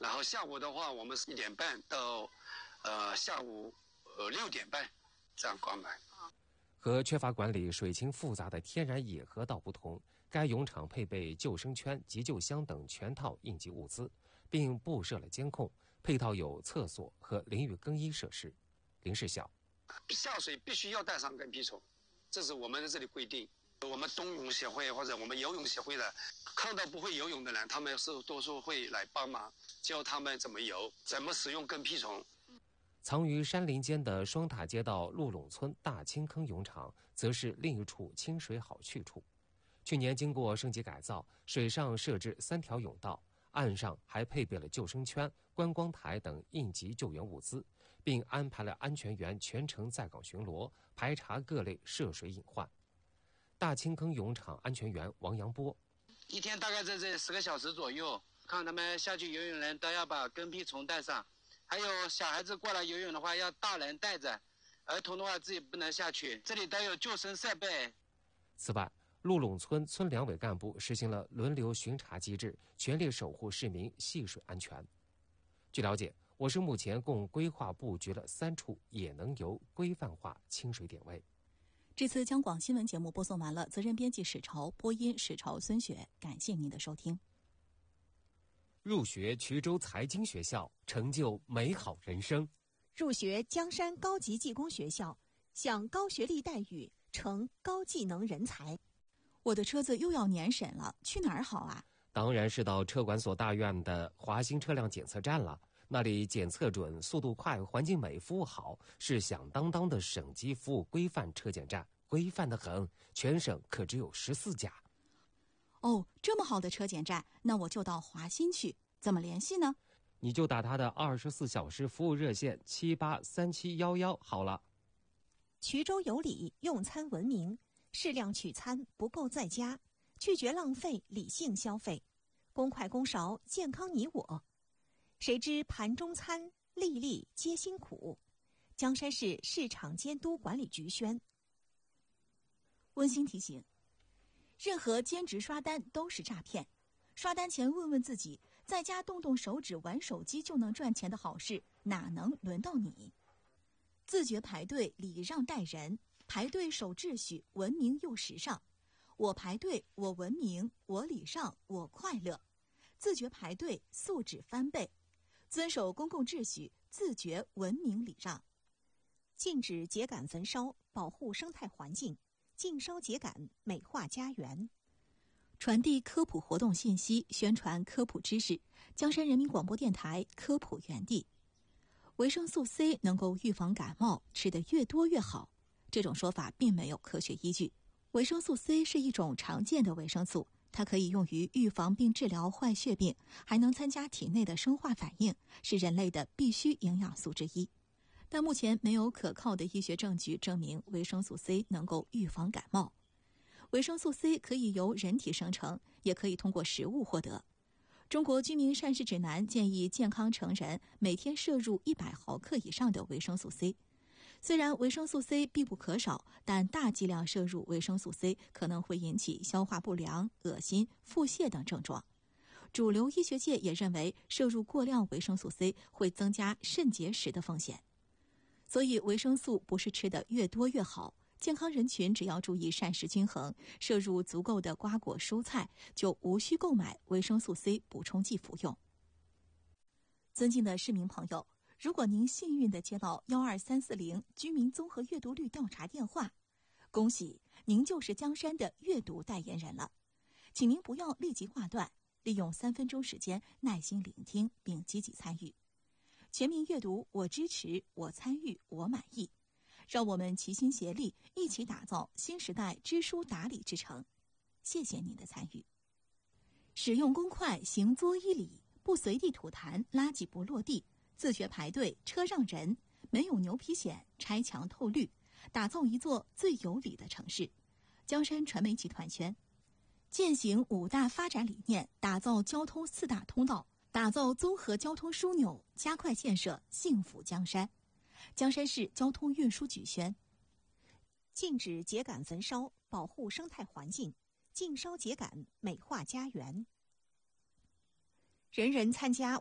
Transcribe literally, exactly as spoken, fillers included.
然后下午的话，我们是一点半到呃下午呃六点半这样关门。 和缺乏管理、水情复杂的天然野河道不同，该泳场配备救生圈、急救箱等全套应急物资，并布设了监控，配套有厕所和淋浴更衣设施。林世晓， 下水必须要带上跟屁虫，这是我们在这里规定。我们冬泳协会或者我们游泳协会的，看到不会游泳的人，他们是多数会来帮忙，教他们怎么游，怎么使用跟屁虫。 藏于山林间的双塔街道鹿垄村大青坑泳场，则是另一处清水好去处。去年经过升级改造，水上设置三条泳道，岸上还配备了救生圈、观光台等应急救援物资，并安排了安全员全程在岗巡逻，排查各类涉水隐患。大青坑泳场安全员王阳波， 一天大概在这十个小时左右，看他们下去游泳人都要把跟屁虫带上。还有小孩子过来游泳的话，要大人带着，儿童的话自己不能下去。这里都有救生设备。 此外，鹿垄村村两委干部实行了轮流巡查机制，全力守护市民戏水安全。据了解，我市目前共规划布局了三处也能游规范化清水点位。 这次江广新闻节目播送完了，责任编辑史潮，播音史潮、孙雪，感谢您的收听。 入学衢州财经学校，成就美好人生； 入学江山高级技工学校，享高学历待遇，成高技能人才。 我的车子又要年审了，去哪儿好啊？ 当然是到车管所大院的华新车辆检测站了。那里检测准、速度快、环境美、服务好，是响当当的省级服务规范车检站，规范得很，全省可只有十四家。 哦，这么好的车检站，那我就到华新去。怎么联系呢？ 你就打他的二十四小时服务热线七八三七幺幺好了。 衢州有礼，用餐文明，适量取餐，不够在家，拒绝浪费，理性消费，公筷公勺，健康你我。谁知盘中餐，粒粒皆辛苦。江山市市场监督管理局宣。 温馨提醒：任何兼职刷单都是诈骗。刷单前问问自己，在家动动手指玩手机就能赚钱的好事，哪能轮到你？自觉排队，礼让待人，排队守秩序，文明又时尚。我排队，我文明，我礼让，我快乐。自觉排队，素质翻倍。遵守公共秩序，自觉文明礼让。 禁止秸秆焚烧，保护生态环境；禁烧秸秆，美化家园。 传递科普活动信息，宣传科普知识。江山人民广播电台科普园地。维生素 C 能够预防感冒，吃得越多越好。这种说法并没有科学依据。维生素 C 是一种常见的维生素，它可以用于预防并治疗坏血病，还能参加体内的生化反应，是人类的必需营养素之一。但目前没有可靠的医学证据证明维生素 C 能够预防感冒。维生素 C 可以由人体生成，也可以通过食物获得。中国居民膳食指南建议健康成人每天摄入一百毫克以上的维生素 C。虽然维生素 C 必不可少，但大剂量摄入维生素 C 可能会引起消化不良、恶心、腹泻等症状。主流医学界也认为，摄入过量维生素 C 会增加肾结石的风险。所以维生素不是吃得越多越好，健康人群只要注意膳食均衡，摄入足够的瓜果蔬菜，就无需购买维生素 C 补充剂服用。尊敬的市民朋友，如果您幸运地接到一二三四零居民综合阅读率调查电话，恭喜您就是江山的阅读代言人了。请您不要立即挂断，利用三分钟时间耐心聆听并积极参与。全民阅读，我支持，我参与，我满意。让我们齐心协力，一起打造新时代知书达理之城。谢谢您的参与。使用公筷，行作依礼，不随地吐痰，垃圾不落地，自觉排队，车让人，没有牛皮癣，拆墙透绿，打造一座最有礼的城市。江山传媒集团圈践行五大发展理念，打造交通四大通道，打造综合交通枢纽，加快建设幸福江山。江山市交通运输局宣： 禁止秸秆焚烧，保护生态环境；禁烧秸秆，美化家园。人人参加